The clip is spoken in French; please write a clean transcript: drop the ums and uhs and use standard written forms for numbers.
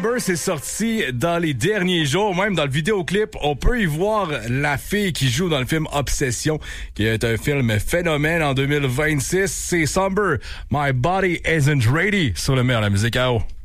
C'est sorti dans les derniers jours, même dans le vidéoclip, on peut y voir la fille qui joue dans le film Obsession, qui est un film phénomène en 2026. C'est Somber, My Body Isn't Ready sur le meilleur de la musique AO.